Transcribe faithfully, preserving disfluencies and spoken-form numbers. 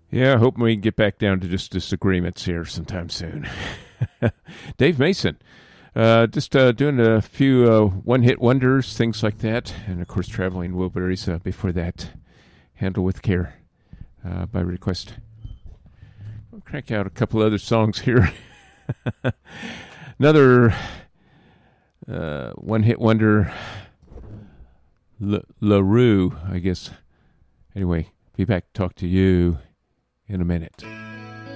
Yeah, I hope we can get back down to just disagreements here sometime soon. Dave Mason, uh, just uh, doing a few uh, one-hit wonders, things like that, and of course, Traveling Wilburys uh, before that. Handle with Care uh, by request. We'll crank out a couple other songs here. Another uh, one-hit wonder, La, La Rue, I guess. Anyway, be back to talk to you in a minute.